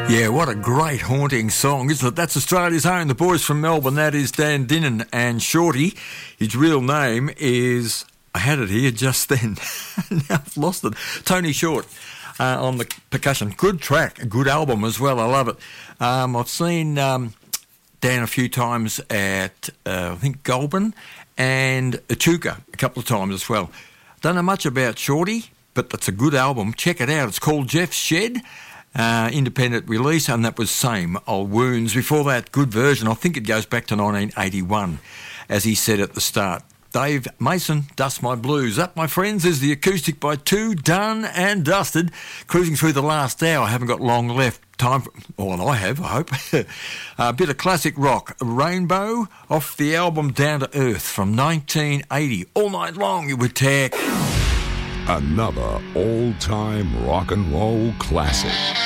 Yeah, what a great haunting song, isn't it? That's Australia's own, the boys from Melbourne. That is Dan Dinnan and Shorty. His real name is, I had it here just then, now I've lost it, Tony Short on the percussion. Good track, a good album as well, I love it. I've seen Dan a few times at, I think, Goulburn and Echuca a couple of times as well. Don't know much about Shorty, but that's a good album. Check it out. It's called Jeff's Shed. Independent release, and that was Same Old Wounds. Before that, good version, I think it goes back to 1981, as he said at the start. Dave Mason, Dust My Blues. Up, my friends, is the Acoustic by Two, done and dusted. Cruising through the last hour, I haven't got long left. Time for, well, I have, I hope. A bit of classic rock. Rainbow, off the album Down to Earth from 1980. All night long, with Tech. Another all-time rock and roll classic.